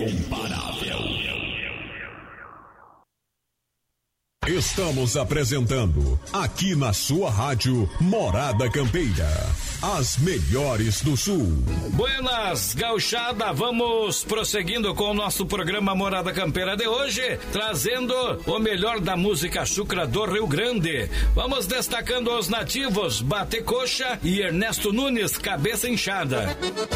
Incomparável. Estamos apresentando, aqui na sua rádio, Morada Campeira. As melhores do Sul. Buenas, gauchada, vamos prosseguindo com o nosso programa Morada Campeira de hoje, trazendo o melhor da música chucra do Rio Grande. Vamos destacando os nativos, Bate Coxa e Ernesto Nunes, Cabeça Inchada.